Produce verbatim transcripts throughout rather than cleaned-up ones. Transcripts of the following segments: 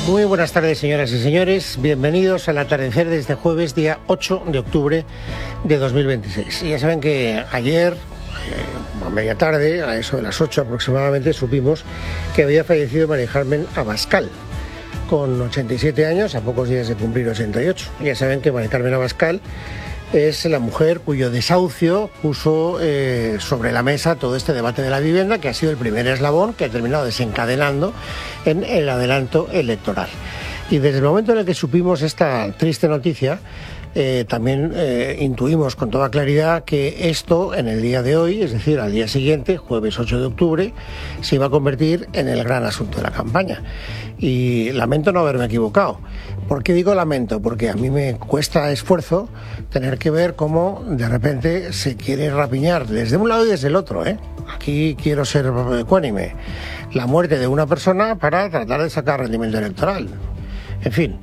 Muy buenas tardes, señoras y señores. Bienvenidos al atardecer de este jueves, día ocho de octubre de dos mil veintiséis. Y ya saben que ayer, eh, a media tarde, a eso de las ocho aproximadamente, supimos que había fallecido María Carmen Abascal, con ochenta y siete años, a pocos días de cumplir ochenta y ocho. Ya saben que María Carmen Abascal es la mujer cuyo desahucio puso eh, sobre la mesa todo este debate de la vivienda, que ha sido el primer eslabón que ha terminado desencadenando en el adelanto electoral. Y desde el momento en el que supimos esta triste noticia, eh, también eh, intuimos con toda claridad que esto en el día de hoy, es decir, al día siguiente, jueves ocho de octubre, se iba a convertir en el gran asunto de la campaña. Y lamento no haberme equivocado. ¿Por qué digo lamento? Porque a mí me cuesta esfuerzo tener que ver cómo de repente se quiere rapiñar desde un lado y desde el otro, ¿eh? Aquí quiero ser ecuánime. La muerte de una persona para tratar de sacar rendimiento electoral. En fin.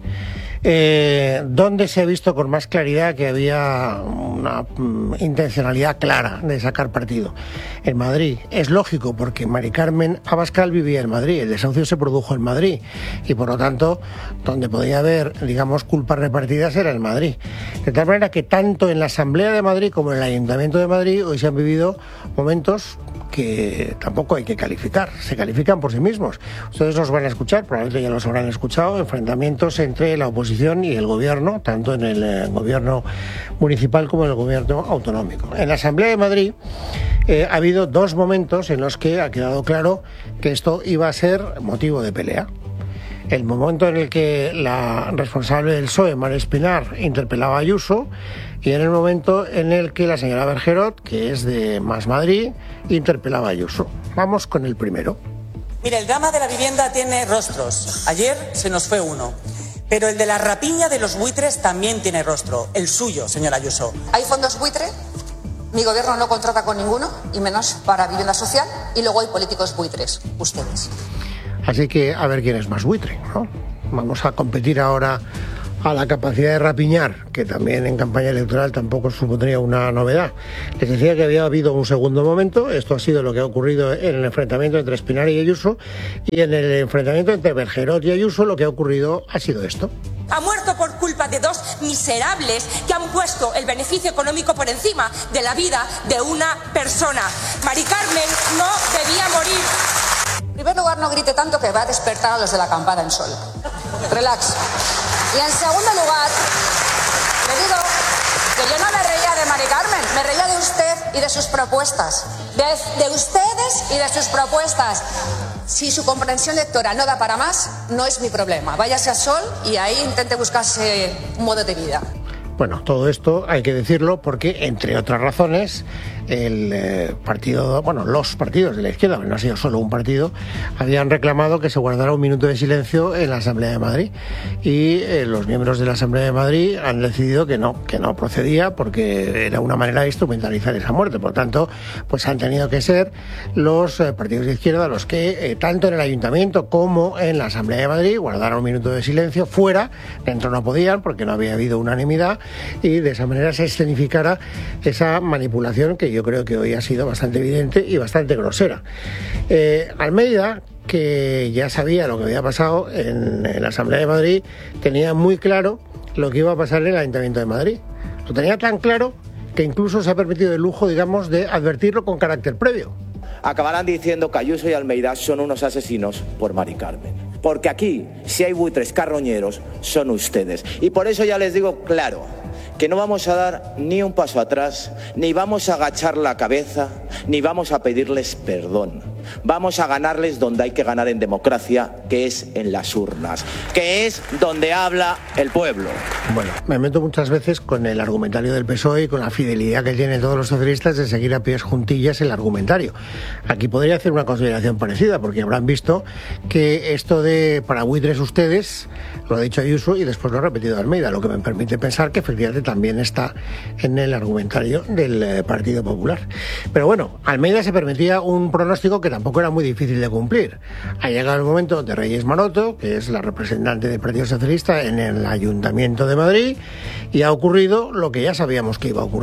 Eh, ¿Dónde se ha visto con más claridad que había una mm, intencionalidad clara de sacar partido? En Madrid. Es lógico, porque María Carmen Abascal vivía en Madrid, el desahucio se produjo en Madrid y por lo tanto donde podía haber, digamos, culpas repartidas era en Madrid. De tal manera que tanto en la Asamblea de Madrid como en el Ayuntamiento de Madrid hoy se han vivido momentos que tampoco hay que calificar, se califican por sí mismos. Ustedes los van a escuchar, probablemente ya los habrán escuchado, enfrentamientos entre la oposición y el gobierno, tanto en el eh, gobierno municipal como en el gobierno autonómico. En la Asamblea de Madrid eh, ha habido dos momentos en los que ha quedado claro que esto iba a ser motivo de pelea. El momento en el que la responsable del P S O E, María Espinar, interpelaba a Ayuso, y en el momento en el que la señora Bergerot, que es de Más Madrid, interpelaba a Ayuso. Vamos con el primero. Mire, el drama de la vivienda tiene rostros. Ayer se nos fue uno. Pero el de la rapiña de los buitres también tiene rostro. El suyo, señora Ayuso. ¿Hay fondos buitre? Mi gobierno no contrata con ninguno, y menos para vivienda social. Y luego hay políticos buitres, ustedes. Así que a ver quién es más buitre, ¿no? Vamos a competir ahora a la capacidad de rapiñar, que también en campaña electoral tampoco supondría una novedad. Les decía que había habido un segundo momento, esto ha sido lo que ha ocurrido en el enfrentamiento entre Espinar y Ayuso, y en el enfrentamiento entre Bergerot y Ayuso lo que ha ocurrido ha sido esto. Ha muerto por culpa de dos miserables que han puesto el beneficio económico por encima de la vida de una persona. María Carmen no debía morir. En primer lugar, no grite tanto, que va a despertar a los de la acampada en sol. Relax. Y en segundo lugar, le digo que yo no me reía de María Carmen, me reía de usted y de sus propuestas. De, de ustedes y de sus propuestas. Si su comprensión lectora no da para más, no es mi problema. Váyase a Sol y ahí intente buscarse un modo de vida. Bueno, todo esto hay que decirlo porque, entre otras razones, el eh, partido, bueno, los partidos de la izquierda, no ha sido solo un partido, habían reclamado que se guardara un minuto de silencio en la Asamblea de Madrid. Y eh, los miembros de la Asamblea de Madrid han decidido que no, que no procedía porque era una manera de instrumentalizar esa muerte. Por tanto, pues han tenido que ser los eh, partidos de izquierda los que, eh, tanto en el Ayuntamiento como en la Asamblea de Madrid, guardaron un minuto de silencio. Fuera, dentro no podían porque no había habido unanimidad, y de esa manera se escenificara esa manipulación que yo creo que hoy ha sido bastante evidente y bastante grosera. Eh, Almeida, que ya sabía lo que había pasado en, en la Asamblea de Madrid, tenía muy claro lo que iba a pasar en el Ayuntamiento de Madrid. Lo tenía tan claro que incluso se ha permitido el lujo, digamos, de advertirlo con carácter previo. Acabarán diciendo que Ayuso y Almeida son unos asesinos por María Carmen. Porque aquí, si hay buitres carroñeros, son ustedes. Y por eso ya les digo claro, que no vamos a dar ni un paso atrás, ni vamos a agachar la cabeza, ni vamos a pedirles perdón. Vamos a ganarles donde hay que ganar en democracia, que es en las urnas, que es donde habla el pueblo. Bueno, me meto muchas veces con el argumentario del P S O E y con la fidelidad que tienen todos los socialistas de seguir a pies juntillas el argumentario. Aquí podría hacer una consideración parecida, porque habrán visto que esto de para buitres ustedes lo ha dicho Ayuso y después lo ha repetido Almeida, lo que me permite pensar que efectivamente también está en el argumentario del Partido Popular. Pero bueno, Almeida se permitía un pronóstico que tampoco era muy difícil de cumplir. Ha llegado el momento de Reyes Maroto, que es la representante del Partido Socialista en el Ayuntamiento de Madrid, y ha ocurrido lo que ya sabíamos que iba a ocurrir.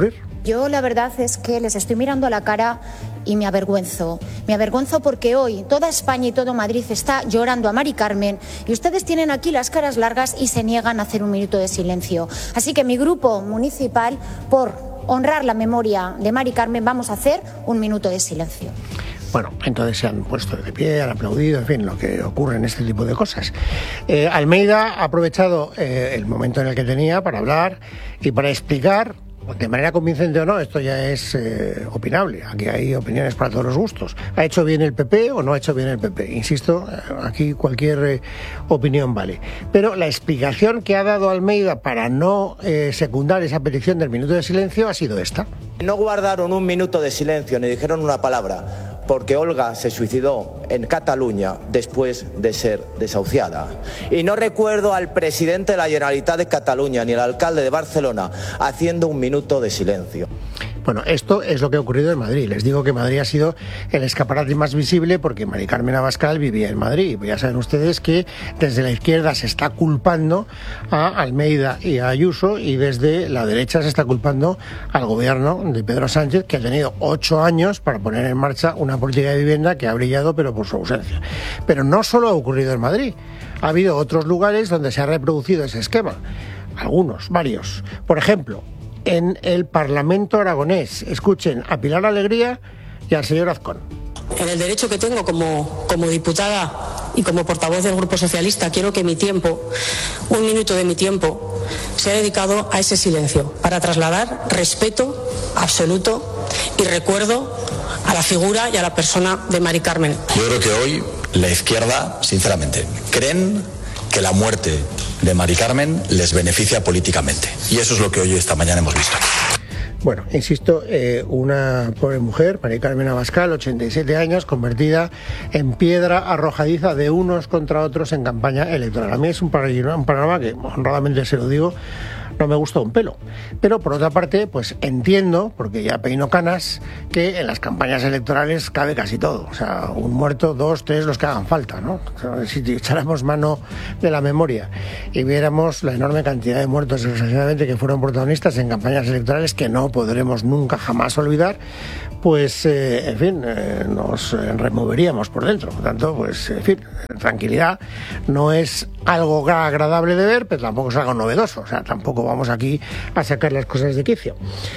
Yo la verdad es que les estoy mirando a la cara y me avergüenzo. Me avergüenzo porque hoy toda España y todo Madrid está llorando a Mari Carmen y ustedes tienen aquí las caras largas y se niegan a hacer un minuto de silencio. Así que mi grupo municipal, por honrar la memoria de Mari Carmen, vamos a hacer un minuto de silencio. Bueno, entonces se han puesto de pie, han aplaudido, en fin, lo que ocurre en este tipo de cosas. Eh, Almeida ha aprovechado eh, el momento en el que tenía para hablar y para explicar, de manera convincente o no, esto ya es eh, opinable, aquí hay opiniones para todos los gustos. ¿Ha hecho bien el P P o no ha hecho bien el P P? Insisto, aquí cualquier eh, opinión vale. Pero la explicación que ha dado Almeida para no eh, secundar esa petición del minuto de silencio ha sido esta. No guardaron un minuto de silencio ni dijeron una palabra, porque Olga se suicidó en Cataluña después de ser desahuciada. Y no recuerdo al presidente de la Generalitat de Cataluña ni al alcalde de Barcelona haciendo un minuto de silencio. Bueno, esto es lo que ha ocurrido en Madrid. Les digo que Madrid ha sido el escaparate más visible porque Mari Carmen Abascal vivía en Madrid. Ya saben ustedes que desde la izquierda se está culpando a Almeida y a Ayuso y desde la derecha se está culpando al gobierno de Pedro Sánchez, que ha tenido ocho años para poner en marcha una política de vivienda que ha brillado pero por su ausencia. Pero no solo ha ocurrido en Madrid. Ha habido otros lugares donde se ha reproducido ese esquema. Algunos, varios. Por ejemplo, en el Parlamento aragonés. Escuchen a Pilar Alegría y al señor Azcón. En el derecho que tengo como, como diputada y como portavoz del Grupo Socialista, quiero que mi tiempo, un minuto de mi tiempo, sea dedicado a ese silencio, para trasladar respeto absoluto y recuerdo a la figura y a la persona de Mari Carmen. Yo creo que hoy la izquierda, sinceramente, creen que la muerte de Mari Carmen les beneficia políticamente. Y eso es lo que hoy, esta mañana, hemos visto. Bueno, insisto, eh, una pobre mujer, Mari Carmen Abascal, ochenta y siete años, convertida en piedra arrojadiza de unos contra otros en campaña electoral. A mí es un panorama, un panorama que, honradamente se lo digo, no me gusta un pelo. Pero por otra parte, pues entiendo, porque ya peino canas, que en las campañas electorales cabe casi todo. O sea, un muerto, dos, tres, los que hagan falta, ¿no? O sea, si echáramos mano de la memoria y viéramos la enorme cantidad de muertos, desgraciadamente, que fueron protagonistas en campañas electorales que no podremos nunca jamás olvidar, pues, eh, en fin, eh, nos removeríamos por dentro. Por tanto, pues, en fin, tranquilidad. No es algo agradable de ver, pero tampoco es algo novedoso. O sea, tampoco vamos aquí a sacar las cosas de quicio.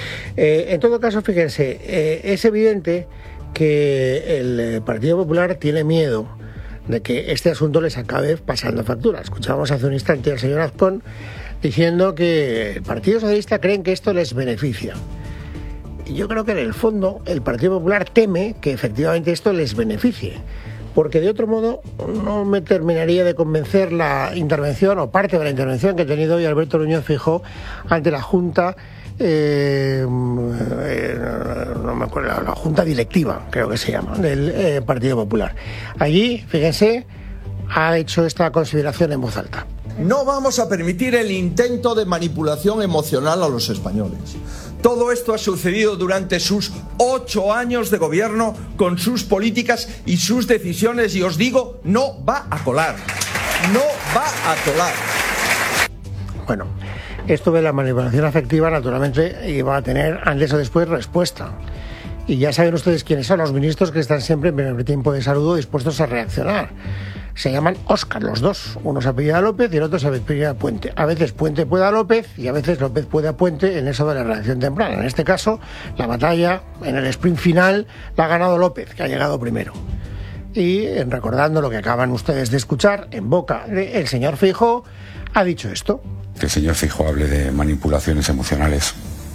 Eh, en todo caso, fíjense, eh, es evidente que el Partido Popular tiene miedo de que este asunto les acabe pasando factura. Escuchábamos hace un instante al señor Azcón diciendo que el Partido Socialista creen que esto les beneficia. Y yo creo que en el fondo el Partido Popular teme que efectivamente esto les beneficie, porque de otro modo no me terminaría de convencer la intervención o parte de la intervención que ha tenido hoy Alberto Núñez Feijóo ante la Junta, eh, eh, no me acuerdo, la, la Junta Directiva, creo que se llama, del eh, Partido Popular. Allí, fíjense, ha hecho esta consideración en voz alta. No vamos a permitir el intento de manipulación emocional a los españoles. Todo esto ha sucedido durante sus ocho años de gobierno con sus políticas y sus decisiones y os digo, no va a colar. No va a colar. Bueno, esto de la manipulación afectiva naturalmente iba a tener antes o después respuesta. Y ya saben ustedes quiénes son los ministros que están siempre en primer tiempo de saludo dispuestos a reaccionar. Se llaman Óscar los dos, uno se apellida López y el otro se apellida Puente. A veces Puente puede a López y a veces López puede a Puente en eso de la reacción temprana. En este caso, la batalla en el sprint final la ha ganado López, que ha llegado primero. Y recordando lo que acaban ustedes de escuchar en boca del señor Feijóo, ha dicho esto. Que el señor Feijóo hable de manipulaciones emocionales.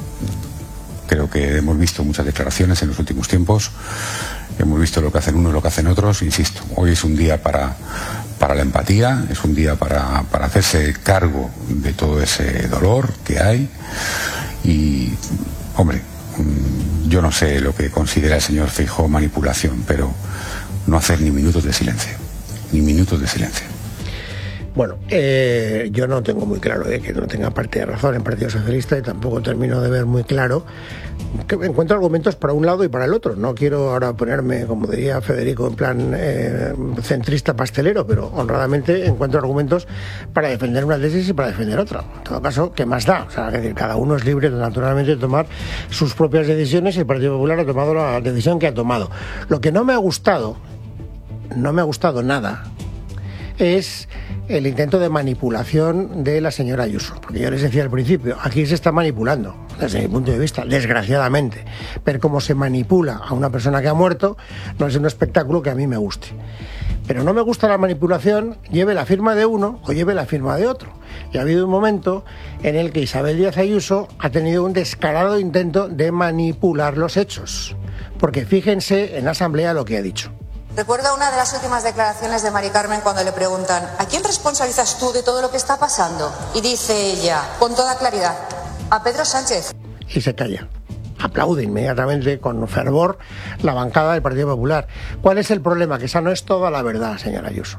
Creo que hemos visto muchas declaraciones en los últimos tiempos. Hemos visto lo que hacen unos, lo que hacen otros. Insisto, hoy es un día para, para la empatía, es un día para, para hacerse cargo de todo ese dolor que hay. Y, hombre, yo no sé lo que considera el señor Feijóo manipulación, pero no hacer ni minutos de silencio, ni minutos de silencio. Bueno, eh, yo no tengo muy claro de que no tenga parte de razón en Partido Socialista y tampoco termino de ver muy claro que encuentro argumentos para un lado y para el otro. No quiero ahora ponerme, como diría Federico, en plan eh, centrista pastelero, pero honradamente encuentro argumentos para defender una tesis y para defender otra. En todo caso, ¿qué más da? O sea, es decir, cada uno es libre naturalmente de tomar sus propias decisiones y el Partido Popular ha tomado la decisión que ha tomado. Lo que no me ha gustado, no me ha gustado nada, es el intento de manipulación de la señora Ayuso, porque yo les decía al principio, aquí se está manipulando, desde mi punto de vista, desgraciadamente, ver cómo se manipula a una persona que ha muerto no es un espectáculo que a mí me guste. Pero no me gusta la manipulación, lleve la firma de uno o lleve la firma de otro. Y ha habido un momento en el que Isabel Díaz Ayuso ha tenido un descarado intento de manipular los hechos, porque fíjense en la Asamblea lo que ha dicho. Recuerdo una de las últimas declaraciones de Mari Carmen cuando le preguntan ¿a quién responsabilizas tú de todo lo que está pasando? Y dice ella, con toda claridad, a Pedro Sánchez. Y se calla. Aplaude inmediatamente con fervor la bancada del Partido Popular. ¿Cuál es el problema? Que esa no es toda la verdad, señora Ayuso.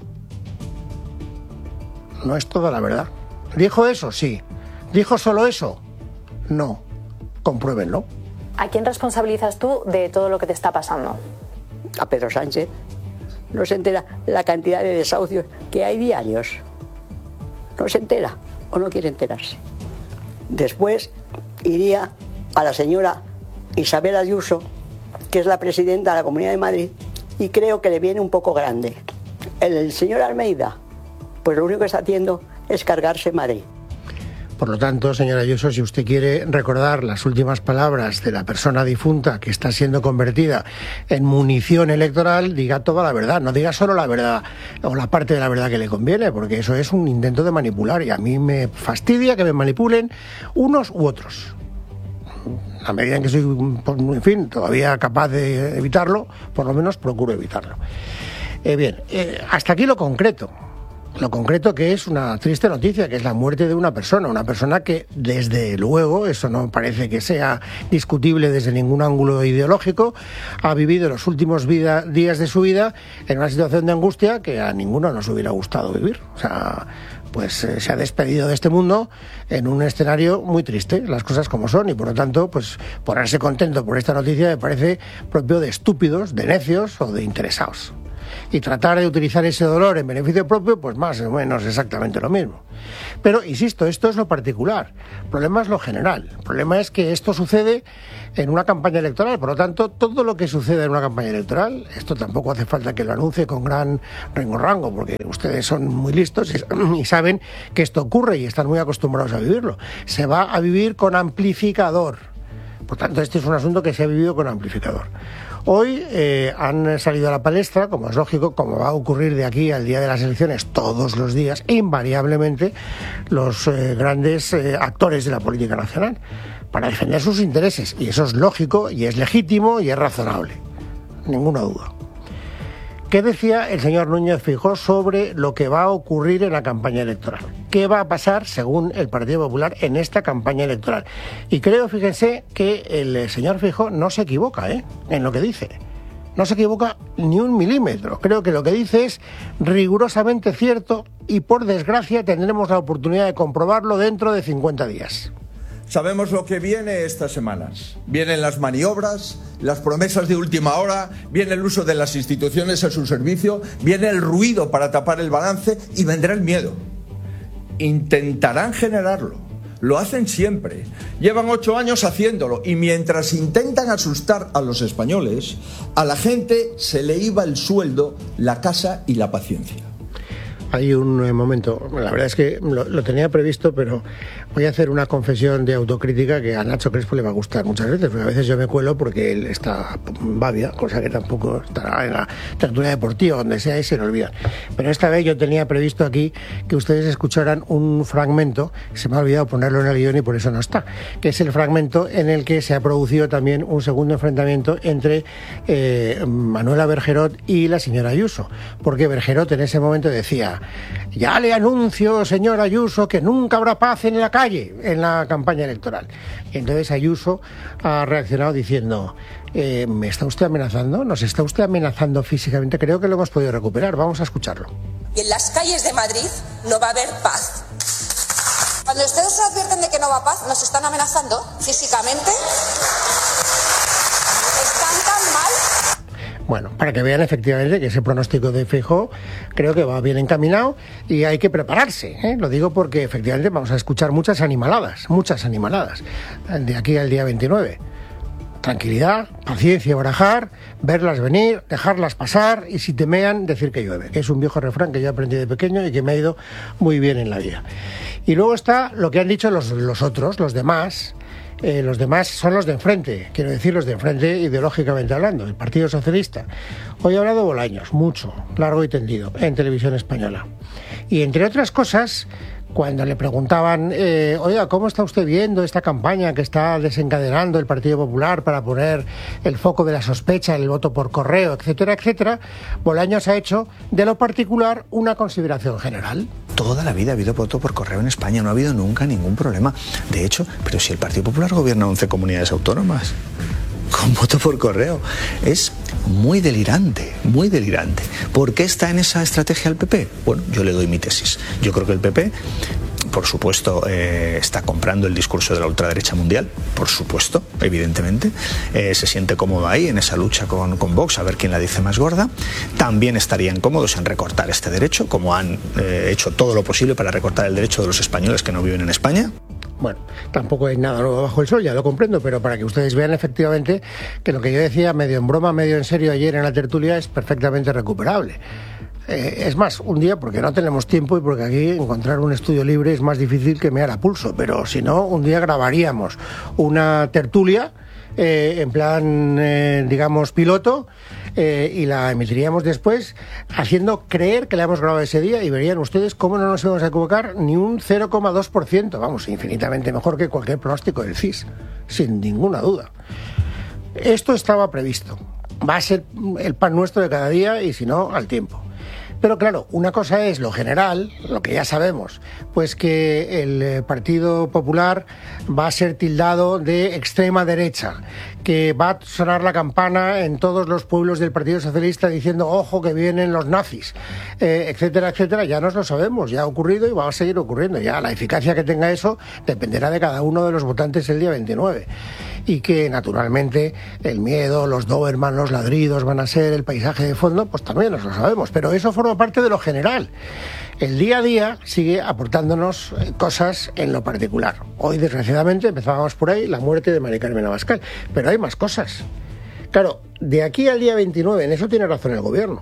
No es toda la verdad. ¿Dijo eso? Sí. ¿Dijo solo eso? No. Compruébenlo. ¿A quién responsabilizas tú de todo lo que te está pasando? A Pedro Sánchez. No se entera la cantidad de desahucios que hay diarios. No se entera o no quiere enterarse. Después iría a la señora Isabel Ayuso, que es la presidenta de la Comunidad de Madrid, y creo que le viene un poco grande. El, el señor Almeida, pues lo único que está haciendo es cargarse Madrid. Por lo tanto, señora Ayuso, si usted quiere recordar las últimas palabras de la persona difunta que está siendo convertida en munición electoral, diga toda la verdad, no diga solo la verdad o la parte de la verdad que le conviene, porque eso es un intento de manipular y a mí me fastidia que me manipulen unos u otros. A medida en que soy, en fin, todavía capaz de evitarlo, por lo menos procuro evitarlo. Eh, bien, eh, hasta aquí lo concreto. Lo concreto que es una triste noticia, que es la muerte de una persona, una persona que desde luego, eso no parece que sea discutible desde ningún ángulo ideológico, ha vivido los últimos vida, días de su vida en una situación de angustia que a ninguno nos hubiera gustado vivir. O sea, pues eh, se ha despedido de este mundo en un escenario muy triste, las cosas como son, y por lo tanto, pues ponerse contento por esta noticia me parece propio de estúpidos, de necios o de interesados. Y tratar de utilizar ese dolor en beneficio propio, pues más o menos exactamente lo mismo. Pero, insisto, esto es lo particular. El problema es lo general. El problema es que esto sucede en una campaña electoral. Por lo tanto, todo lo que sucede en una campaña electoral, esto tampoco hace falta que lo anuncie con gran rango, porque ustedes son muy listos y saben que esto ocurre y están muy acostumbrados a vivirlo. Se va a vivir con amplificador. Por tanto, este es un asunto que se ha vivido con amplificador. Hoy eh, han salido a la palestra, como es lógico, como va a ocurrir de aquí al día de las elecciones todos los días, invariablemente, los eh, grandes eh, actores de la política nacional, para defender sus intereses. Y eso es lógico, y es legítimo, y es razonable. Ninguna duda. ¿Qué decía el señor Núñez Feijóo sobre lo que va a ocurrir en la campaña electoral? ¿Qué va a pasar, según el Partido Popular, en esta campaña electoral? Y creo, fíjense, que el señor Feijóo no se equivoca, ¿eh?, en lo que dice. No se equivoca ni un milímetro. Creo que lo que dice es rigurosamente cierto y, por desgracia, tendremos la oportunidad de comprobarlo dentro de cincuenta días. Sabemos lo que viene estas semanas. Vienen las maniobras, las promesas de última hora, viene el uso de las instituciones a su servicio, viene el ruido para tapar el balance y vendrá el miedo. Intentarán generarlo. Lo hacen siempre. Llevan ocho años haciéndolo y mientras intentan asustar a los españoles, a la gente se le iba el sueldo, la casa y la paciencia. Hay un momento, la verdad es que lo, lo tenía previsto, pero voy a hacer una confesión de autocrítica que a Nacho Crespo le va a gustar muchas veces, porque a veces yo me cuelo porque él está babia, cosa que tampoco estará en la tertulia deportiva, donde sea, y se le olvida. Pero esta vez yo tenía previsto aquí que ustedes escucharan un fragmento, se me ha olvidado ponerlo en el guión y por eso no está, que es el fragmento en el que se ha producido también un segundo enfrentamiento entre eh, Manuela Bergerot y la señora Ayuso, porque Bergerot en ese momento decía: decía: ya le anuncio, señor Ayuso, que nunca habrá paz en la calle en la campaña electoral. Y entonces Ayuso ha reaccionado diciendo: eh, ¿me está usted amenazando? ¿Nos está usted amenazando físicamente? Creo que lo hemos podido recuperar. Vamos a escucharlo. Y en las calles de Madrid no va a haber paz. Cuando ustedes se advierten de que no va paz, ¿nos están amenazando físicamente? ¿Están tan mal? Bueno, para que vean efectivamente que ese pronóstico de Feijóo creo que va bien encaminado y hay que prepararse, ¿eh? Lo digo porque efectivamente vamos a escuchar muchas animaladas, muchas animaladas, de aquí al día veintinueve. Tranquilidad, paciencia, barajar, verlas venir, dejarlas pasar y si temean, decir que llueve, que es un viejo refrán que yo aprendí de pequeño y que me ha ido muy bien en la vida. Y luego está lo que han dicho los, los otros, los demás. Eh, los demás son los de enfrente, quiero decir los de enfrente ideológicamente hablando, el Partido Socialista. Hoy ha hablado Bolaños, mucho, largo y tendido, en Televisión Española. Y entre otras cosas, cuando le preguntaban, eh, oiga, ¿cómo está usted viendo esta campaña que está desencadenando el Partido Popular para poner el foco de la sospecha en el voto por correo, etcétera, etcétera? Bolaños ha hecho de lo particular una consideración general. Toda la vida ha habido voto por correo en España, no ha habido nunca ningún problema. De hecho, pero si el Partido Popular gobierna once comunidades autónomas con voto por correo, es muy delirante, muy delirante. ¿Por qué está en esa estrategia el P P? Bueno, yo le doy mi tesis. Yo creo que el P P, por supuesto, eh, está comprando el discurso de la ultraderecha mundial, por supuesto, evidentemente. Eh, se siente cómodo ahí en esa lucha con, con Vox, a ver quién la dice más gorda. También estarían cómodos en recortar este derecho, como han eh, hecho todo lo posible para recortar el derecho de los españoles que no viven en España. Bueno, tampoco hay nada nuevo bajo el sol, ya lo comprendo, pero para que ustedes vean efectivamente que lo que yo decía medio en broma, medio en serio ayer en la tertulia es perfectamente recuperable. Eh, es más, un día, porque no tenemos tiempo y porque aquí encontrar un estudio libre es más difícil que mear a pulso, pero si no, un día grabaríamos una tertulia eh, en plan, eh, digamos, piloto, eh, y la emitiríamos después haciendo creer que la hemos grabado ese día y verían ustedes cómo no nos vamos a equivocar ni un cero coma dos por ciento, vamos, infinitamente mejor que cualquier pronóstico del C I S, sin ninguna duda. Esto estaba previsto, va a ser el pan nuestro de cada día y si no, al tiempo. Pero claro, una cosa es lo general, lo que ya sabemos, pues que el Partido Popular va a ser tildado de extrema derecha, que va a sonar la campana en todos los pueblos del Partido Socialista diciendo ojo que vienen los nazis, eh, etcétera, etcétera. Ya nos lo sabemos, ya ha ocurrido y va a seguir ocurriendo. Ya la eficacia que tenga eso dependerá de cada uno de los votantes el día veintinueve. Y que naturalmente el miedo, los Doberman, los ladridos van a ser el paisaje de fondo, pues también nos lo sabemos, pero eso forma parte de lo general. El día a día sigue aportándonos cosas en lo particular. Hoy, desgraciadamente, empezábamos por ahí, la muerte de Mari Carmen Abascal, pero hay más cosas. Claro, de aquí al día veintinueve, en eso tiene razón el gobierno.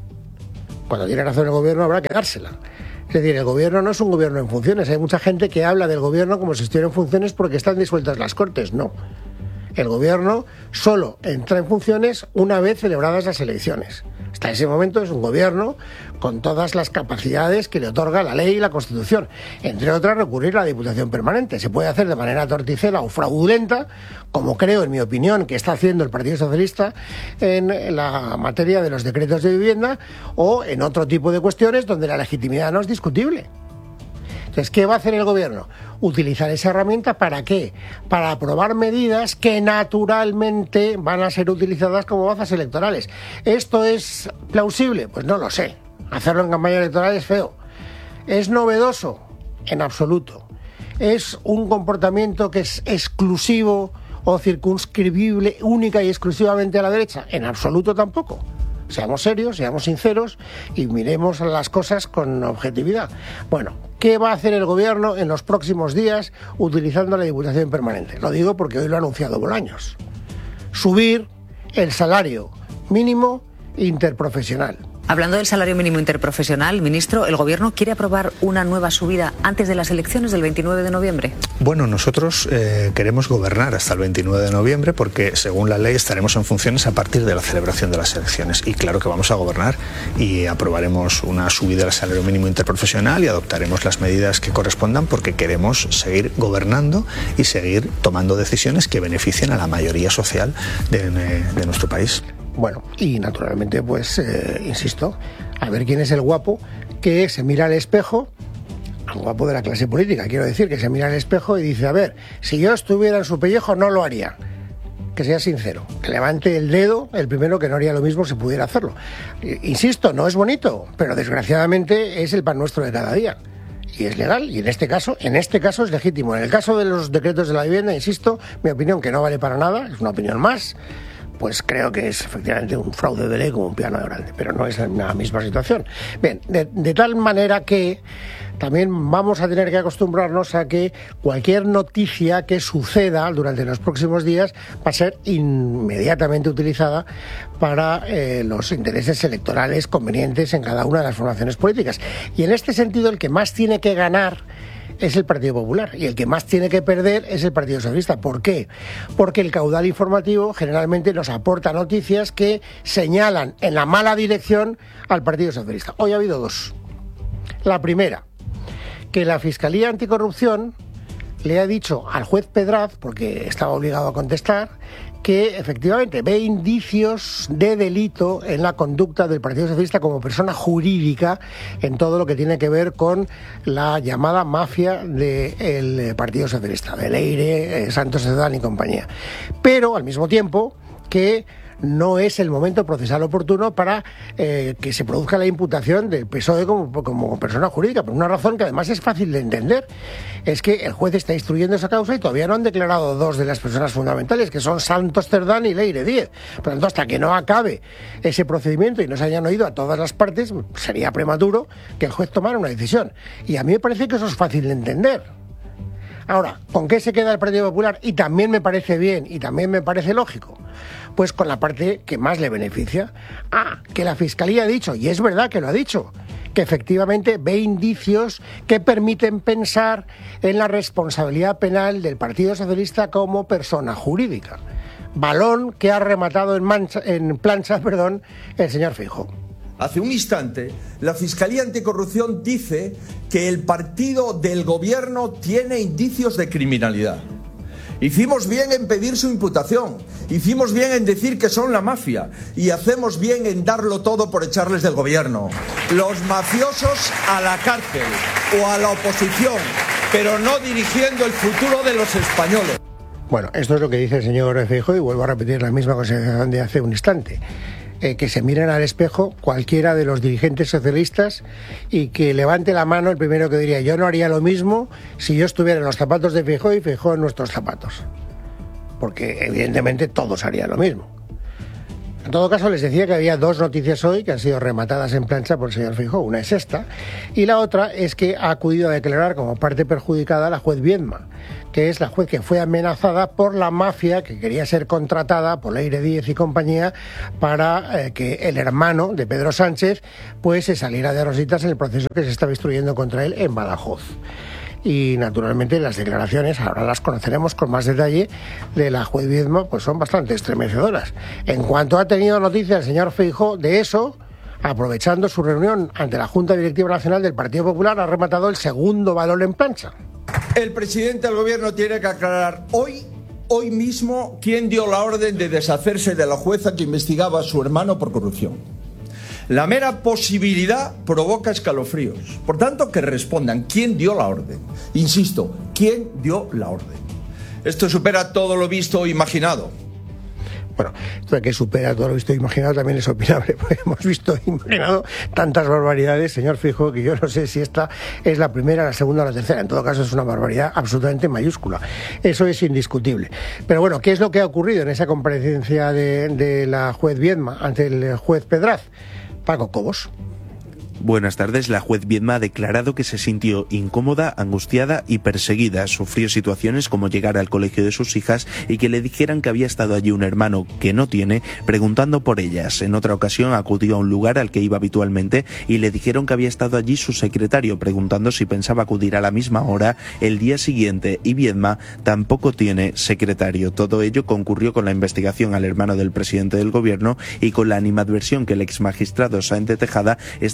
Cuando tiene razón el gobierno habrá que dársela. Es decir, el gobierno no es un gobierno en funciones. Hay mucha gente que habla del gobierno como si estuviera en funciones porque están disueltas las Cortes. No. El gobierno solo entra en funciones una vez celebradas las elecciones. Hasta ese momento es un gobierno con todas las capacidades que le otorga la ley y la Constitución. Entre otras, recurrir a la Diputación Permanente. Se puede hacer de manera torticera o fraudulenta, como creo, en mi opinión, que está haciendo el Partido Socialista en la materia de los decretos de vivienda o en otro tipo de cuestiones donde la legitimidad no es discutible. Entonces, ¿qué va a hacer el gobierno? Utilizar esa herramienta ¿para qué? Para aprobar medidas que naturalmente van a ser utilizadas como bazas electorales. ¿Esto es plausible? Pues no lo sé. Hacerlo en campaña electoral es feo. ¿Es novedoso? En absoluto. ¿Es un comportamiento que es exclusivo o circunscribible única y exclusivamente a la derecha? En absoluto tampoco. Seamos serios, seamos sinceros y miremos las cosas con objetividad. Bueno, ¿qué va a hacer el gobierno en los próximos días utilizando la Diputación Permanente? Lo digo porque hoy lo ha anunciado Bolaños. Subir el salario mínimo interprofesional. Hablando del salario mínimo interprofesional, ministro, ¿el Gobierno quiere aprobar una nueva subida antes de las elecciones del veintinueve de noviembre? Bueno, nosotros eh, queremos gobernar hasta el veintinueve de noviembre porque, según la ley, estaremos en funciones a partir de la celebración de las elecciones. Y claro que vamos a gobernar y aprobaremos una subida del salario mínimo interprofesional y adoptaremos las medidas que correspondan porque queremos seguir gobernando y seguir tomando decisiones que beneficien a la mayoría social de, de nuestro país. Bueno, y naturalmente, pues, eh, insisto, a ver quién es el guapo que se mira al espejo, al guapo de la clase política, quiero decir, que se mira al espejo y dice, a ver, si yo estuviera en su pellejo no lo haría. Que sea sincero, que levante el dedo el primero que no haría lo mismo si pudiera hacerlo. Insisto, no es bonito, pero desgraciadamente es el pan nuestro de cada día. Y es legal, y en este caso, en este caso es legítimo. En el caso de los decretos de la vivienda, insisto, mi opinión que no vale para nada, es una opinión más, pues creo que es efectivamente un fraude de ley como un piano grande, pero no es la misma situación. Bien, de, de tal manera que también vamos a tener que acostumbrarnos a que cualquier noticia que suceda durante los próximos días va a ser inmediatamente utilizada para eh, los intereses electorales convenientes en cada una de las formaciones políticas. Y en este sentido, el que más tiene que ganar es el Partido Popular y el que más tiene que perder es el Partido Socialista. ¿Por qué? Porque el caudal informativo generalmente nos aporta noticias que señalan en la mala dirección al Partido Socialista. Hoy ha habido dos. La primera, que la Fiscalía Anticorrupción le ha dicho al juez Pedraz, porque estaba obligado a contestar, que efectivamente ve indicios de delito en la conducta del Partido Socialista como persona jurídica en todo lo que tiene que ver con la llamada mafia del Partido Socialista, de Leire, Santos Cerdán y compañía. Pero al mismo tiempo que no es el momento procesal oportuno para eh, que se produzca la imputación del P S O E como, como persona jurídica, por una razón que además es fácil de entender. Es que el juez está instruyendo esa causa y todavía no han declarado dos de las personas fundamentales, que son Santos Cerdán y Leire Díez. Por lo tanto, hasta que no acabe ese procedimiento y no se hayan oído a todas las partes, sería prematuro que el juez tomara una decisión. Y a mí me parece que eso es fácil de entender. Ahora, ¿con qué se queda el Partido Popular? Y también me parece bien y también me parece lógico. Pues con la parte que más le beneficia. Ah, que la Fiscalía ha dicho, y es verdad que lo ha dicho, que efectivamente ve indicios que permiten pensar en la responsabilidad penal del Partido Socialista como persona jurídica. Balón que ha rematado en, mancha, en plancha perdón, el señor Feijóo. Hace un instante, la Fiscalía Anticorrupción dice que el partido del gobierno tiene indicios de criminalidad. Hicimos bien en pedir su imputación, hicimos bien en decir que son la mafia y hacemos bien en darlo todo por echarles del gobierno. Los mafiosos a la cárcel o a la oposición, pero no dirigiendo el futuro de los españoles. Bueno, esto es lo que dice el señor Feijóo y vuelvo a repetir la misma consideración de hace un instante. Eh, que se miren al espejo cualquiera de los dirigentes socialistas y que levante la mano el primero que diría yo no haría lo mismo si yo estuviera en los zapatos de Feijóo y Feijóo en nuestros zapatos. Porque evidentemente todos harían lo mismo. En todo caso, les decía que había dos noticias hoy que han sido rematadas en plancha por el señor Feijóo. Una es esta, y la otra es que ha acudido a declarar como parte perjudicada a la juez Viedma, que es la juez que fue amenazada por la mafia que quería ser contratada por Leire Díez y compañía para eh, que el hermano de Pedro Sánchez pues se saliera de rositas en el proceso que se estaba instruyendo contra él en Badajoz. Y naturalmente las declaraciones, ahora las conoceremos con más detalle, de la juez Viedma, pues son bastante estremecedoras. En cuanto ha tenido noticia el señor Feijóo de eso, aprovechando su reunión ante la Junta Directiva Nacional del Partido Popular, ha rematado el segundo balón en plancha. El presidente del gobierno tiene que aclarar hoy, hoy mismo, quién dio la orden de deshacerse de la jueza que investigaba a su hermano por corrupción. La mera posibilidad provoca escalofríos. Por tanto, que respondan quién dio la orden. Insisto, quién dio la orden. Esto supera todo lo visto o imaginado. Bueno, esto de que supera todo lo visto e imaginado también es opinable, porque hemos visto e imaginado tantas barbaridades, señor Feijóo, que yo no sé si esta es la primera, la segunda o la tercera. En todo caso, es una barbaridad absolutamente mayúscula. Eso es indiscutible. Pero bueno, ¿qué es lo que ha ocurrido en esa comparecencia de, de la juez Viedma ante el juez Pedraz? Paco Cobos. Buenas tardes. La juez Viedma ha declarado que se sintió incómoda, angustiada y perseguida. Sufrió situaciones como llegar al colegio de sus hijas y que le dijeran que había estado allí un hermano que no tiene, preguntando por ellas. En otra ocasión acudió a un lugar al que iba habitualmente y le dijeron que había estado allí su secretario, preguntando si pensaba acudir a la misma hora el día siguiente, y Viedma tampoco tiene secretario. Todo ello concurrió con la investigación al hermano del presidente del gobierno y con la animadversión que el exmagistrado Sáenz de Tejada estaba desplegando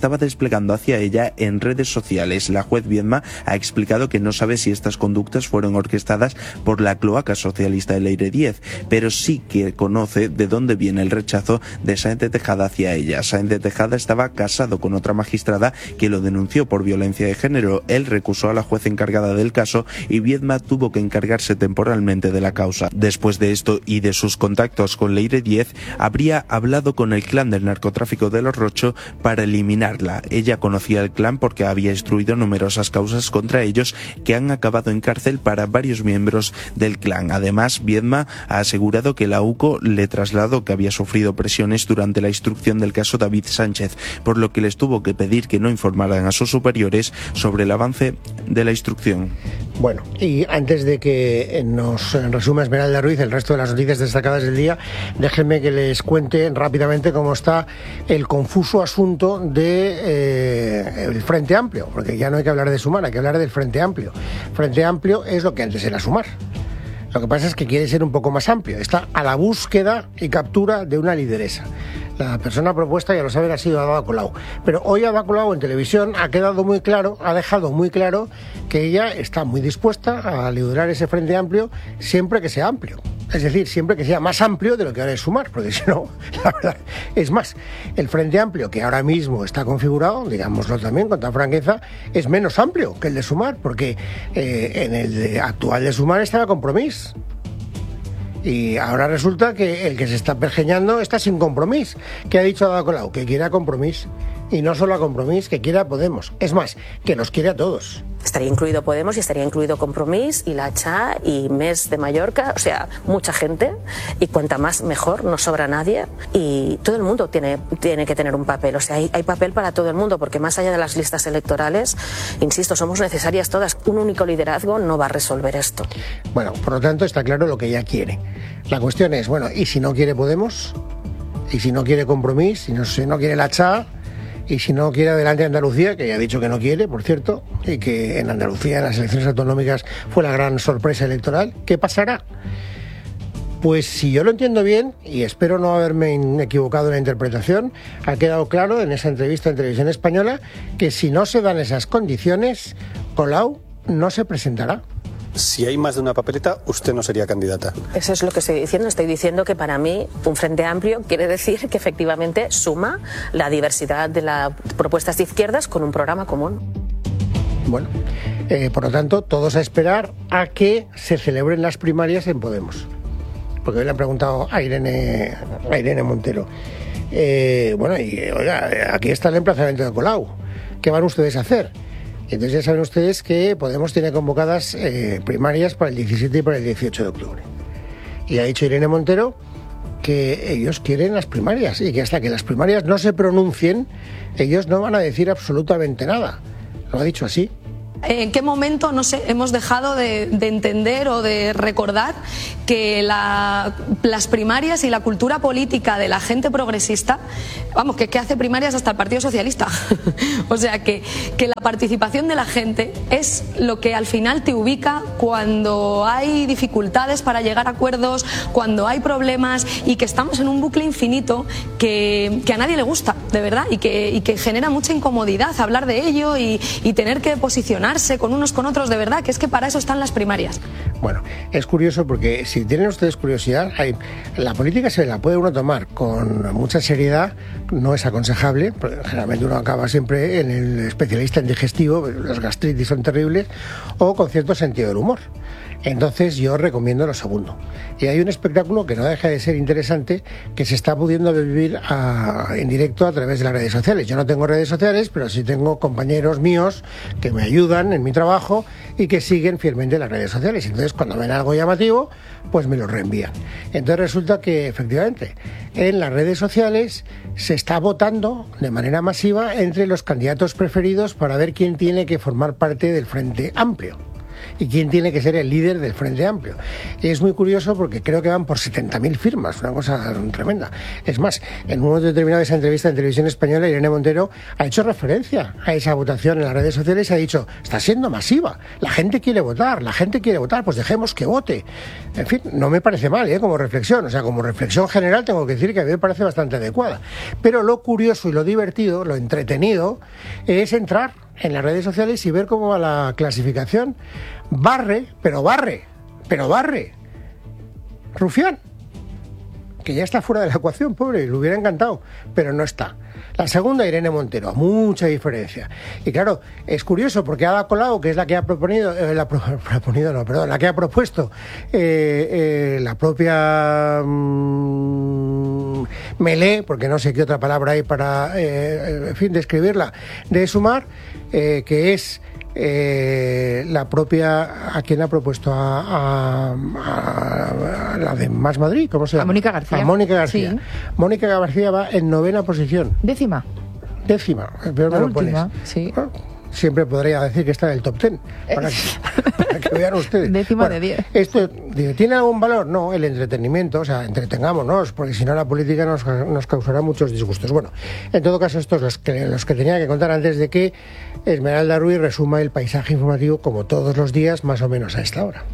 desplegando hacia ella en redes sociales. La juez Viedma ha explicado que no sabe si estas conductas fueron orquestadas por la cloaca socialista de Leire Díez, pero sí que conoce de dónde viene el rechazo de Sáenz de Tejada hacia ella. Sáenz de Tejada estaba casado con otra magistrada que lo denunció por violencia de género. Él recusó a la juez encargada del caso y Viedma tuvo que encargarse temporalmente de la causa. Después de esto y de sus contactos con Leire Díez, habría hablado con el clan del narcotráfico de los Rocho para eliminarla. Ella conocía el clan porque había instruido numerosas causas contra ellos que han acabado en cárcel para varios miembros del clan. Además, Viedma ha asegurado que la U C O le trasladó que había sufrido presiones durante la instrucción del caso David Sánchez, por lo que les tuvo que pedir que no informaran a sus superiores sobre el avance de la instrucción. Bueno, y antes de que nos resuma Esmeralda Ruiz el resto de las noticias destacadas del día, déjenme que les cuente rápidamente cómo está el confuso asunto de eh, el Frente Amplio, porque ya no hay que hablar de Sumar, hay que hablar del Frente Amplio. Frente Amplio es lo que antes era Sumar. Lo que pasa es que quiere ser un poco más amplio. Está a la búsqueda y captura de una lideresa. La persona propuesta, ya lo saben, ha sido Ada Colau. Pero hoy Ada Colau en televisión ha quedado muy claro, ha dejado muy claro que ella está muy dispuesta a liderar ese Frente Amplio siempre que sea amplio. Es decir, siempre que sea más amplio de lo que ahora es Sumar, porque si no, la verdad, es más, el Frente Amplio que ahora mismo está configurado, digámoslo también con toda franqueza, es menos amplio que el de Sumar, porque eh, en el de, actual de Sumar estaba Compromís. Y ahora resulta que el que se está pergeñando está sin Compromís. ¿Qué ha dicho Ada Colau? Que quiere a Compromís. Y no solo a Compromís, que quiere a Podemos. Es más, que nos quiere a todos. Estaría incluido Podemos y estaría incluido Compromís y la Cha y Mes de Mallorca, o sea, mucha gente, y cuanta más mejor, no sobra nadie, y todo el mundo tiene, tiene que tener un papel, o sea, hay, hay papel para todo el mundo, porque más allá de las listas electorales, insisto, somos necesarias todas, un único liderazgo no va a resolver esto. Bueno, por lo tanto está claro lo que ella quiere. La cuestión es, bueno, ¿y si no quiere Podemos? ¿Y si no quiere Compromís? ¿Y no, si no quiere la Cha? Y si no quiere adelante Andalucía, que ya ha dicho que no quiere, por cierto, y que en Andalucía en las elecciones autonómicas fue la gran sorpresa electoral, ¿qué pasará? Pues si yo lo entiendo bien, y espero no haberme equivocado en la interpretación, ha quedado claro en esa entrevista en Televisión Española que si no se dan esas condiciones, Colau no se presentará. Si hay más de una papeleta, usted no sería candidata. Eso es lo que estoy diciendo. Estoy diciendo que para mí un Frente Amplio quiere decir que efectivamente suma la diversidad de las propuestas de izquierdas con un programa común. Bueno, eh, por lo tanto, todos a esperar a que se celebren las primarias en Podemos. Porque hoy le han preguntado a Irene, a Irene Montero. Eh, bueno, y oiga, aquí está el emplazamiento de Colau. ¿Qué van ustedes a hacer? Entonces ya saben ustedes que Podemos tiene convocadas eh, primarias para el diecisiete y para el dieciocho de octubre. Y ha dicho Irene Montero que ellos quieren las primarias y que hasta que las primarias no se pronuncien, ellos no van a decir absolutamente nada. Lo ha dicho así. ¿En qué momento, no sé, hemos dejado de, de entender o de recordar que la, las primarias y la cultura política de la gente progresista, vamos, que, que hace primarias hasta el Partido Socialista? O sea, que, que la participación de la gente es lo que al final te ubica cuando hay dificultades para llegar a acuerdos, cuando hay problemas, y que estamos en un bucle infinito que, que a nadie le gusta, de verdad, y que, y que genera mucha incomodidad hablar de ello y, y tener que posicionar con unos con otros, de verdad, que es que para eso están las primarias. Bueno, es curioso porque si tienen ustedes curiosidad, hay, la política se la puede uno tomar con mucha seriedad, no es aconsejable, porque generalmente uno acaba siempre en el especialista en digestivo, las gastritis son terribles, o con cierto sentido del humor. Entonces yo recomiendo lo segundo. Y hay un espectáculo que no deja de ser interesante, que se está pudiendo vivir a, en directo a través de las redes sociales. Yo no tengo redes sociales, pero sí tengo compañeros míos que me ayudan en mi trabajo y que siguen fielmente las redes sociales. Entonces cuando ven algo llamativo, pues me lo reenvían. Entonces resulta que efectivamente en las redes sociales se está votando de manera masiva entre los candidatos preferidos para ver quién tiene que formar parte del Frente Amplio. y quién tiene que ser el líder del Frente Amplio. Y es muy curioso porque creo que van por setenta mil firmas, una cosa tremenda. Es más, en un momento determinado de esa entrevista en Televisión Española, Irene Montero ha hecho referencia a esa votación en las redes sociales y ha dicho, está siendo masiva, la gente quiere votar, la gente quiere votar, pues dejemos que vote. En fin, no me parece mal, ¿eh? Como reflexión, o sea, como reflexión general tengo que decir que a mí me parece bastante adecuada. Pero lo curioso y lo divertido, lo entretenido, es entrar en las redes sociales y ver cómo va la clasificación. Barre, pero barre, pero barre. Rufián, que ya está fuera de la ecuación, pobre, le hubiera encantado, pero no está. La segunda, Irene Montero, a mucha diferencia. Y claro, es curioso porque Ada Colau, que es la que ha proponido, eh, la pro, proponido no, perdón, la que ha propuesto eh, eh, la propia mmm, Melé, porque no sé qué otra palabra hay para, eh, en fin, describirla, de Sumar, eh, que es Eh, la propia, ¿a quién ha propuesto? A, a, a, a la de Más Madrid, ¿cómo se llama? A Mónica García. A Mónica García. Sí. Mónica García va en novena posición. Décima. Décima, peor la me lo última, pones. sí. Bueno, siempre podría decir que está en el top ten, para que, para que vean ustedes. Décima bueno, de diez. ¿Esto tiene algún valor? No, el entretenimiento, o sea, entretengámonos, porque si no la política nos, nos causará muchos disgustos. Bueno, en todo caso, estos los que, los que tenía que contar antes de que Esmeralda Ruiz resuma el paisaje informativo como todos los días, más o menos a esta hora.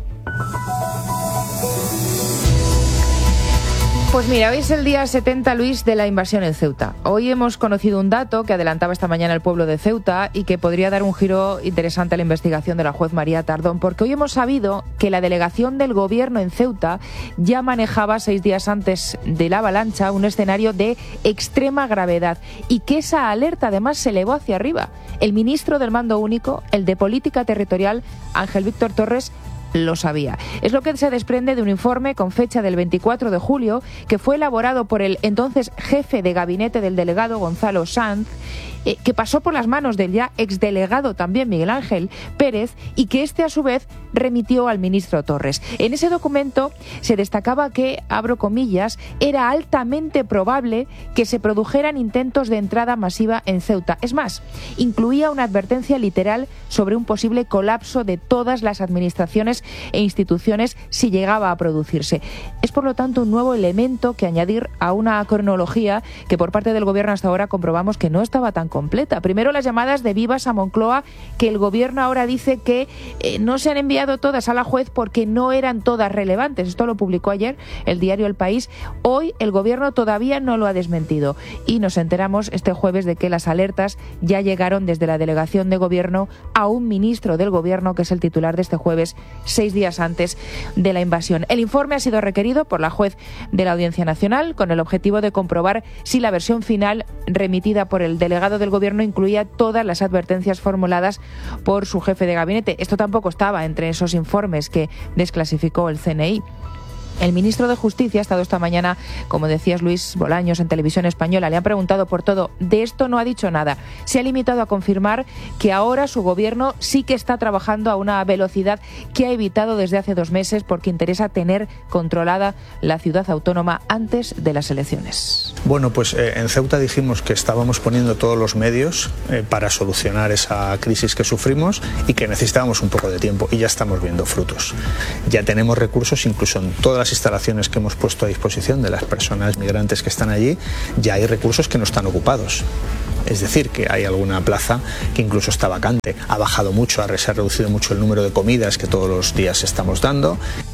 Pues mira, hoy es el día setenta, Luis, de la invasión en Ceuta. Hoy hemos conocido un dato que adelantaba esta mañana el pueblo de Ceuta y que podría dar un giro interesante a la investigación de la juez María Tardón, porque hoy hemos sabido que la delegación del gobierno en Ceuta ya manejaba seis días antes de la avalancha un escenario de extrema gravedad y que esa alerta además se elevó hacia arriba. El ministro del Mando Único, el de Política Territorial, Ángel Víctor Torres, lo sabía. Es lo que se desprende de un informe con fecha del veinticuatro de julio que fue elaborado por el entonces jefe de gabinete del delegado Gonzalo Sanz, eh, que pasó por las manos del ya exdelegado también Miguel Ángel Pérez y que este a su vez remitió al ministro Torres. En ese documento se destacaba que, abro comillas, era altamente probable que se produjeran intentos de entrada masiva en Ceuta. Es más, incluía una advertencia literal sobre un posible colapso de todas las administraciones e instituciones si llegaba a producirse. Es por lo tanto un nuevo elemento que añadir a una cronología que por parte del gobierno hasta ahora comprobamos que no estaba tan completa. Primero las llamadas de vivas a Moncloa, que el gobierno ahora dice que eh, no se han enviado todas a la juez porque no eran todas relevantes. Esto lo publicó ayer el diario El País. Hoy el gobierno todavía no lo ha desmentido y nos enteramos este jueves de que las alertas ya llegaron desde la delegación de gobierno a un ministro del gobierno que es el titular de este jueves, seis días antes de la invasión. El informe ha sido requerido por la juez de la Audiencia Nacional con el objetivo de comprobar si la versión final remitida por el delegado del gobierno incluía todas las advertencias formuladas por su jefe de gabinete. Esto tampoco estaba entre esos informes que desclasificó el C N I. El ministro de Justicia ha estado esta mañana, como decías Luis Bolaños, en Televisión Española. Le han preguntado por todo. De esto no ha dicho nada. Se ha limitado a confirmar que ahora su gobierno sí que está trabajando a una velocidad que ha evitado desde hace dos meses porque interesa tener controlada la ciudad autónoma antes de las elecciones. Bueno, pues eh, en Ceuta dijimos que estábamos poniendo todos los medios eh, para solucionar esa crisis que sufrimos y que necesitábamos un poco de tiempo y ya estamos viendo frutos. Ya tenemos recursos incluso en todas las instalaciones que hemos puesto a disposición de las personas migrantes que están allí, ya hay recursos que no están ocupados. Es decir, que hay alguna plaza que incluso está vacante. Ha bajado mucho, se ha reducido mucho el número de comidas que todos los días estamos dando.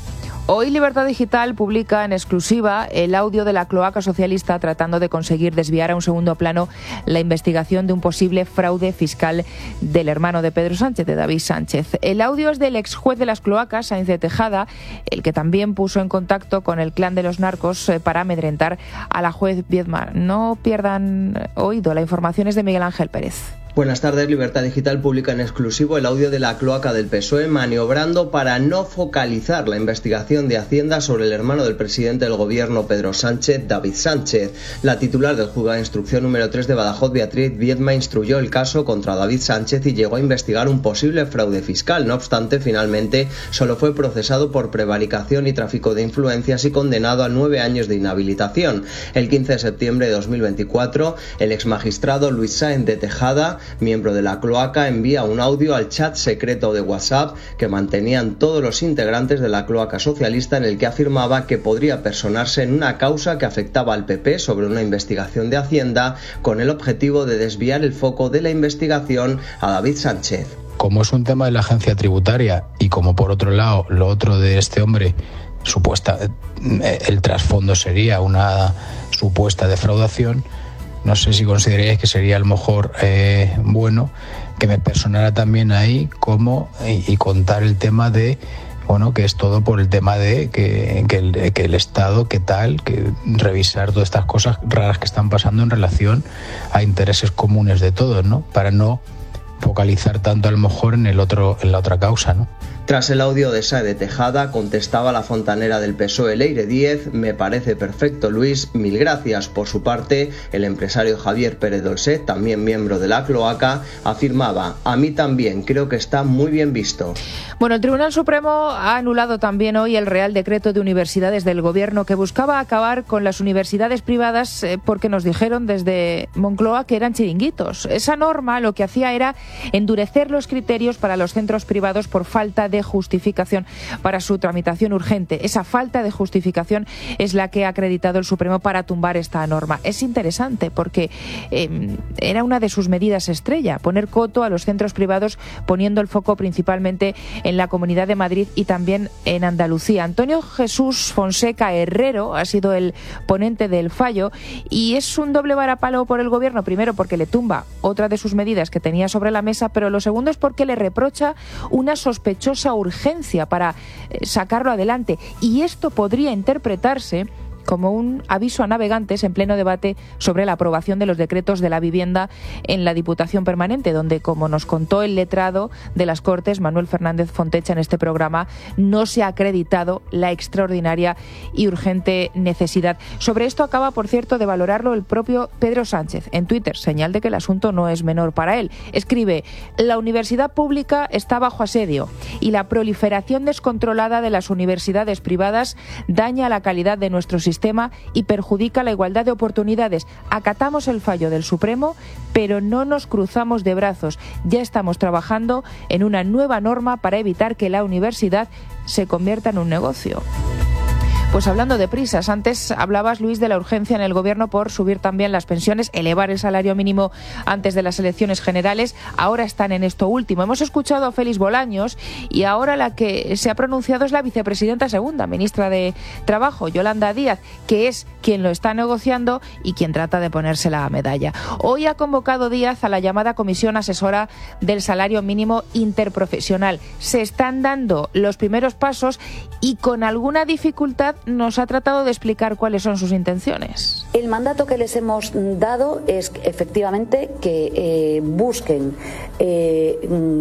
Hoy Libertad Digital publica en exclusiva el audio de la cloaca socialista tratando de conseguir desviar a un segundo plano la investigación de un posible fraude fiscal del hermano de Pedro Sánchez, de David Sánchez. El audio es del ex juez de las cloacas, Sáenz de Tejada, el que también puso en contacto con el clan de los narcos para amedrentar a la juez Viedma. No pierdan oído, la información es de Miguel Ángel Pérez. Buenas tardes. Libertad Digital publica en exclusivo el audio de la cloaca del P S O E maniobrando para no focalizar la investigación de Hacienda sobre el hermano del presidente del gobierno Pedro Sánchez, David Sánchez. La titular del juzgado de instrucción número tres de Badajoz, Beatriz Viedma, instruyó el caso contra David Sánchez y llegó a investigar un posible fraude fiscal. No obstante, finalmente solo fue procesado por prevaricación y tráfico de influencias y condenado a nueve años de inhabilitación. El quince de septiembre de dos mil veinticuatro, el exmagistrado Luis Sáenz de Tejada miembro de la cloaca, envía un audio al chat secreto de WhatsApp que mantenían todos los integrantes de la cloaca socialista, en el que afirmaba que podría personarse en una causa que afectaba al P P sobre una investigación de Hacienda, con el objetivo de desviar el foco de la investigación a David Sánchez. Como es un tema de la agencia tributaria y como por otro lado lo otro de este hombre, supuesta, el trasfondo sería una supuesta defraudación, no sé si consideraríais que sería a lo mejor eh, bueno que me personara también ahí como y, y contar el tema de, bueno, que es todo por el tema de que, que, el, que el Estado, que tal, que revisar todas estas cosas raras que están pasando en relación a intereses comunes de todos, ¿no? Para no focalizar tanto a lo mejor en el otro, en la otra causa, ¿no? Tras el audio de Sáenz de Tejada, contestaba la fontanera del P S O E, Leire Díez: me parece perfecto, Luis, mil gracias. Por su parte, el empresario Javier Pérez Dolcet, también miembro de la cloaca, afirmaba: a mí también, creo que está muy bien visto. Bueno, el Tribunal Supremo ha anulado también hoy el Real Decreto de Universidades del Gobierno que buscaba acabar con las universidades privadas eh, porque nos dijeron desde Moncloa que eran chiringuitos. Esa norma lo que hacía era endurecer los criterios para los centros privados por falta de justificación para su tramitación urgente. Esa falta de justificación es la que ha acreditado el Supremo para tumbar esta norma. Es interesante porque eh, era una de sus medidas estrella, poner coto a los centros privados, poniendo el foco principalmente en la Comunidad de Madrid y también en Andalucía. Antonio Jesús Fonseca Herrero ha sido el ponente del fallo y es un doble varapalo por el Gobierno, primero porque le tumba otra de sus medidas que tenía sobre la mesa, pero lo segundo es porque le reprocha una sospechosa urgencia para eh, sacarlo adelante, y esto podría interpretarse como un aviso a navegantes en pleno debate sobre la aprobación de los decretos de la vivienda en la Diputación Permanente, donde, como nos contó el letrado de las Cortes, Manuel Fernández Fontecha, en este programa, no se ha acreditado la extraordinaria y urgente necesidad. Sobre esto acaba, por cierto, de valorarlo el propio Pedro Sánchez en Twitter, señal de que el asunto no es menor para él. Escribe: la universidad pública está bajo asedio y la proliferación descontrolada de las universidades privadas daña la calidad de nuestro sistema sistema y perjudica la igualdad de oportunidades. Acatamos el fallo del Supremo, pero no nos cruzamos de brazos. Ya estamos trabajando en una nueva norma para evitar que la universidad se convierta en un negocio. Pues hablando de prisas, antes hablabas, Luis, de la urgencia en el Gobierno por subir también las pensiones, elevar el salario mínimo antes de las elecciones generales. Ahora están en esto último. Hemos escuchado a Félix Bolaños y ahora la que se ha pronunciado es la vicepresidenta segunda, ministra de Trabajo, Yolanda Díaz, que es quien lo está negociando y quien trata de ponerse la medalla. Hoy ha convocado Díaz a la llamada Comisión Asesora del Salario Mínimo Interprofesional. Se están dando los primeros pasos y con alguna dificultad nos ha tratado de explicar cuáles son sus intenciones. El mandato que les hemos dado es efectivamente que eh, busquen eh,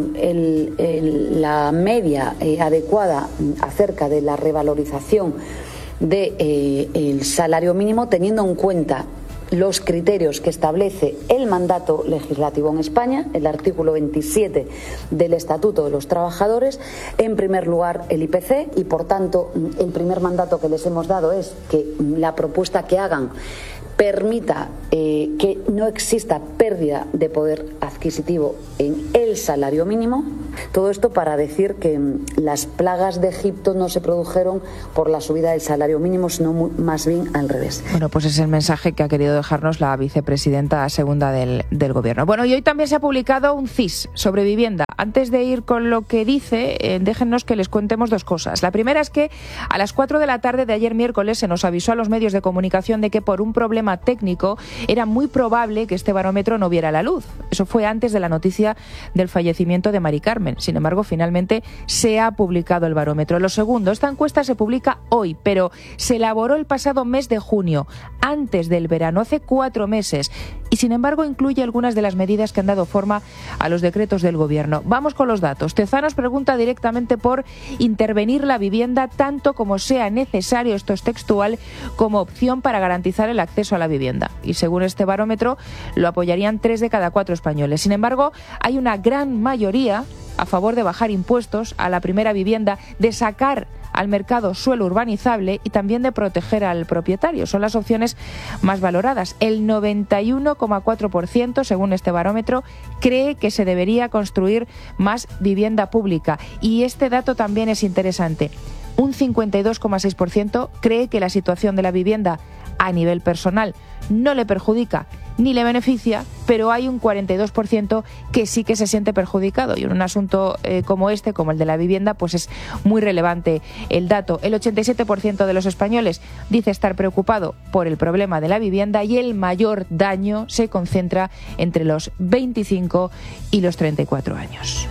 el, el, la media eh, adecuada acerca de la revalorización del de, eh, salario mínimo, teniendo en cuenta los criterios que establece el mandato legislativo en España, el artículo veintisiete del Estatuto de los Trabajadores. En primer lugar, el I P C, y por tanto el primer mandato que les hemos dado es que la propuesta que hagan permita eh, que no exista pérdida de poder adquisitivo en el salario mínimo. Todo esto para decir que las plagas de Egipto no se produjeron por la subida del salario mínimo, sino muy, más bien al revés. Bueno, pues es el mensaje que ha querido dejarnos la vicepresidenta segunda del, del Gobierno. Bueno, y hoy también se ha publicado un C I S sobre vivienda. Antes de ir con lo que dice, eh, déjennos que les contemos dos cosas. La primera es que a las cuatro de la tarde de ayer miércoles se nos avisó a los medios de comunicación de que por un problema técnico era muy probable que este barómetro no viera la luz. Eso fue antes de la noticia del fallecimiento de Mari Carmen. Sin embargo, finalmente se ha publicado el barómetro. Lo segundo, esta encuesta se publica hoy, pero se elaboró el pasado mes de junio, antes del verano, hace cuatro meses, y sin embargo incluye algunas de las medidas que han dado forma a los decretos del Gobierno. Vamos con los datos. Tezanos pregunta directamente por intervenir la vivienda tanto como sea necesario, esto es textual, como opción para garantizar el acceso a la vivienda. Y según este barómetro, lo apoyarían tres de cada cuatro españoles. Sin embargo, hay una gran mayoría a favor de bajar impuestos a la primera vivienda, de sacar al mercado suelo urbanizable y también de proteger al propietario. Son las opciones más valoradas. El noventa y uno coma cuatro por ciento, según este barómetro, cree que se debería construir más vivienda pública. Y este dato también es interesante. Un cincuenta y dos coma seis por ciento cree que la situación de la vivienda a nivel personal no le perjudica ni le beneficia, pero hay un cuarenta y dos por ciento que sí que se siente perjudicado. Y en un asunto eh, como este, como el de la vivienda, pues es muy relevante el dato. El ochenta y siete por ciento de los españoles dice estar preocupado por el problema de la vivienda y el mayor daño se concentra entre los veinticinco y los treinta y cuatro años.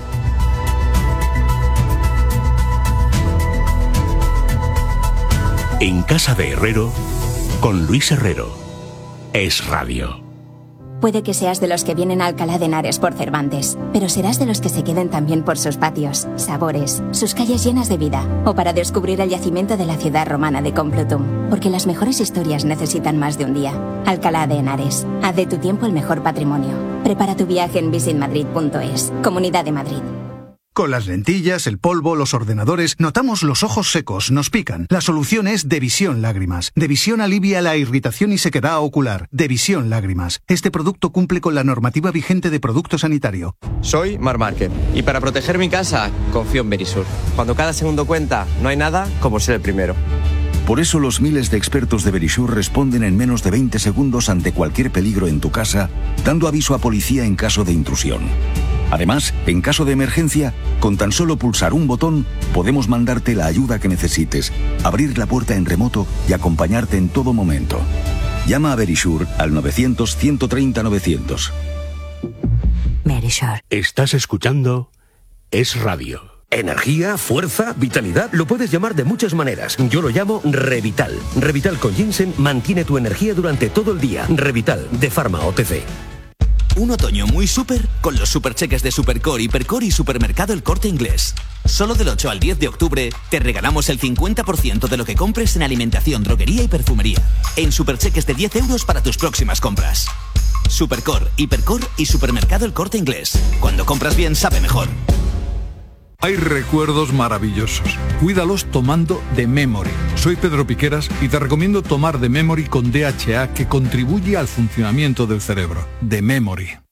En Casa de Herrero, con Luis Herrero. Es Radio. Puede que seas de los que vienen a Alcalá de Henares por Cervantes, pero serás de los que se queden también por sus patios, sabores, sus calles llenas de vida, o para descubrir el yacimiento de la ciudad romana de Complutum, porque las mejores historias necesitan más de un día. Alcalá de Henares, haz de tu tiempo el mejor patrimonio. Prepara tu viaje en visit madrid punto es. Comunidad de Madrid. Con las lentillas, el polvo, los ordenadores, notamos los ojos secos, nos pican. La solución es Devisión Lágrimas. Devisión alivia la irritación y sequedad ocular. Devisión Lágrimas. Este producto cumple con la normativa vigente de producto sanitario. Soy Mar Márquez y para proteger mi casa confío en Verisur. Cuando cada segundo cuenta, no hay nada como ser el primero. Por eso los miles de expertos de Verisur responden en menos de veinte segundos ante cualquier peligro en tu casa, dando aviso a policía en caso de intrusión. Además, en caso de emergencia, con tan solo pulsar un botón, podemos mandarte la ayuda que necesites, abrir la puerta en remoto y acompañarte en todo momento. Llama a Verisur al novecientos, ciento treinta, novecientos. Verisur. Estás escuchando Es Radio. Energía, fuerza, vitalidad, lo puedes llamar de muchas maneras. Yo lo llamo Revital. Revital con ginseng mantiene tu energía durante todo el día. Revital, de Pharma O T C. Un otoño muy súper con los supercheques de Supercore, Hipercore y Supermercado El Corte Inglés. Solo del ocho al diez de octubre te regalamos el cincuenta por ciento de lo que compres en alimentación, droguería y perfumería. En supercheques de diez euros para tus próximas compras. Supercore, Hipercore y Supermercado El Corte Inglés. Cuando compras bien, sabe mejor. Hay recuerdos maravillosos. Cuídalos tomando The Memory. Soy Pedro Piqueras y te recomiendo tomar The Memory con D H A, que contribuye al funcionamiento del cerebro. The Memory.